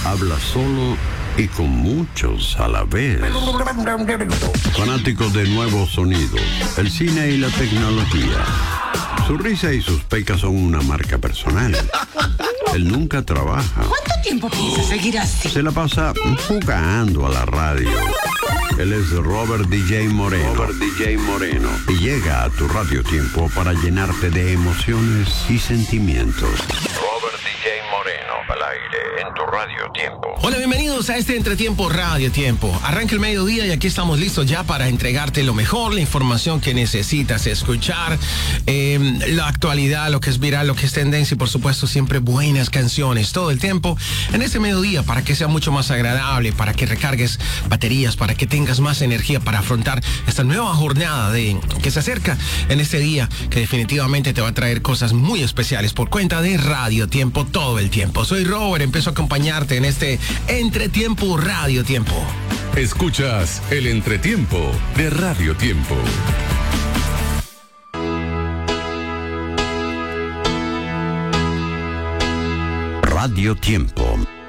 habla solo y con muchos a la vez. Fanáticos de nuevos sonidos, el cine y la tecnología. Su risa y sus pecas son una marca personal. Él nunca trabaja. ¿Cuánto tiempo piensa seguir así? Se la pasa jugando a la radio. Él es Robert DJ Moreno. Y llega a tu Radio Tiempo para llenarte de emociones y sentimientos. Robert DJ Moreno, al aire, en tu Radio Tiempo. Hola, bienvenidos a este Entretiempo Radio Tiempo. Arranca el mediodía y aquí estamos listos ya para entregarte lo mejor, la información que necesitas escuchar, la actualidad, lo que es viral, lo que es tendencia y por supuesto siempre buenas canciones todo el tiempo en este mediodía para que sea mucho más agradable, para que recargues baterías, para que tengas más energía para afrontar esta nueva jornada que se acerca en este día que definitivamente te va a traer cosas muy especiales por cuenta de Radio Tiempo todo el tiempo. Soy Robert, empiezo a acompañarte en este Entretiempo Radio Tiempo. Escuchas el Entretiempo de Radio Tiempo. Radio Tiempo.